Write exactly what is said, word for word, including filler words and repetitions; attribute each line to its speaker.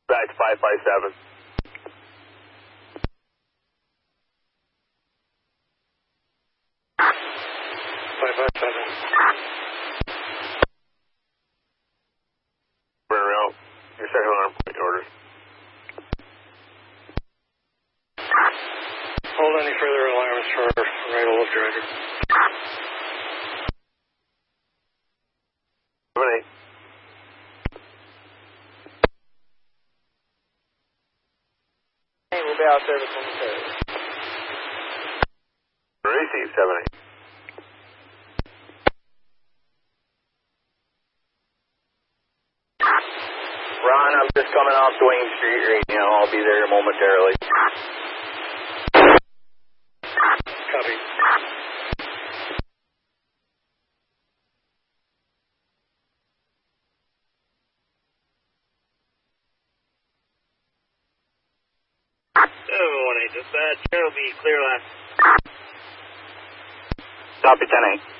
Speaker 1: Back to five five seven.
Speaker 2: five five seven.
Speaker 1: Burn out. Your second alarm point orders.
Speaker 2: Hold any further alarms for right of lift director.
Speaker 1: seven eight.
Speaker 3: Hey, we'll be out there with momentarily.
Speaker 1: Receive seven eight.
Speaker 3: Ron, I'm just coming off Duane Street right now. I'll be there momentarily.
Speaker 2: Copy.
Speaker 3: seven one eight, dispatch. It'll be clear last.
Speaker 1: Copy ten eight.